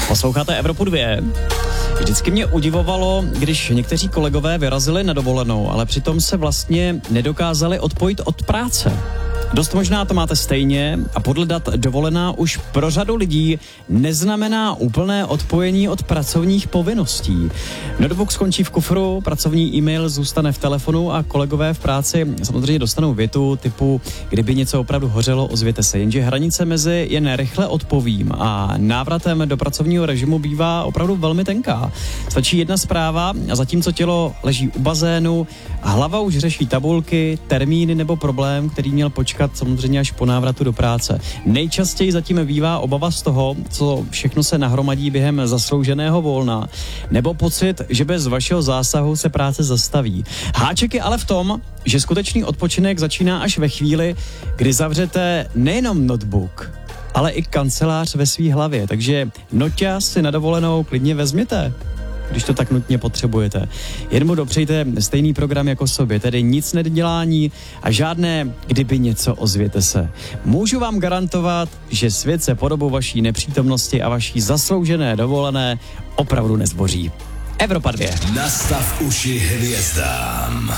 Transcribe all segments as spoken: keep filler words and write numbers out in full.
Posloucháte Evropu dvě. Vždycky mě udivovalo, když někteří kolegové vyrazili na dovolenou, ale přitom se vlastně nedokázali odpojit od práce. Dost možná to máte stejně a podle dat dovolená už pro řadu lidí neznamená úplné odpojení od pracovních povinností. Notebook skončí v kufru, pracovní e-mail zůstane v telefonu a kolegové v práci samozřejmě dostanou větu typu, kdyby něco opravdu hořelo, ozvěte se, jenže hranice mezi jen rychle odpovím a návratem do pracovního režimu bývá opravdu velmi tenká. Stačí jedna zpráva a zatímco tělo leží u bazénu, hlava už řeší tabulky, termíny nebo problém, který měl počkat samozřejmě až po návratu do práce. Nejčastěji zatím bývá obava z toho, co všechno se nahromadí během zaslouženého volna, nebo pocit, že bez vašeho zásahu se práce zastaví. Háček je ale v tom, že skutečný odpočinek začíná až ve chvíli, kdy zavřete nejenom notebook, ale i kancelář ve svý hlavě. Takže noťaz si na dovolenou klidně vezměte, když to tak nutně potřebujete. Jen mu dopřejte stejný program jako sobě, tedy nic nedělání a žádné kdyby něco, ozvěte se. Můžu vám garantovat, že svět se po dobu vaší nepřítomnosti a vaší zasloužené dovolené opravdu nezboří. Evropa dvě. Nastav uši hvězdám.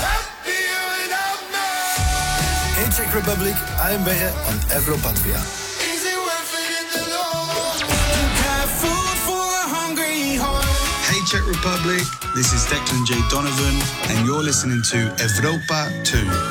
Hey Czech Republic, I am Berre on Evropa dvě. Hey Czech Republic, this is Declan J. Donovan and you're listening to Evropa two.